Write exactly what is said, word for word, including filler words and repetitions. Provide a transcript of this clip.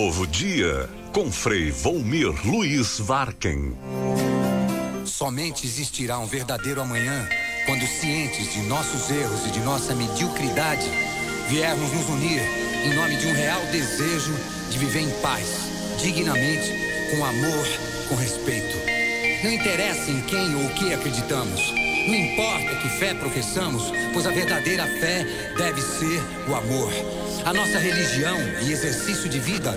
novo dia com Frei Volmir Luiz Varken. Somente existirá um verdadeiro amanhã quando, cientes de nossos erros e de nossa mediocridade, viermos nos unir em nome de um real desejo de viver em paz, dignamente, com amor, com respeito. Não interessa em quem ou o que acreditamos. Não importa que fé professamos, pois a verdadeira fé deve ser o amor. A nossa religião e exercício de vida